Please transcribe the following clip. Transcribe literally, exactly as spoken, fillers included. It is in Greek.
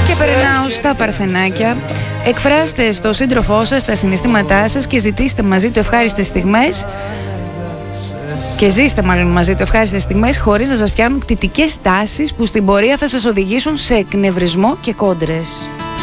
Και περνάω στα Παρθενάκια. Εκφράστε στο σύντροφό σας τα συναισθήματά σας και ζητήστε μαζί του ευχάριστες στιγμές. Και ζήστε μάλλον μαζί του ευχάριστες στιγμές χωρίς να σας πιάνουν κτητικές τάσεις που στην πορεία θα σας οδηγήσουν σε εκνευρισμό και κόντρες.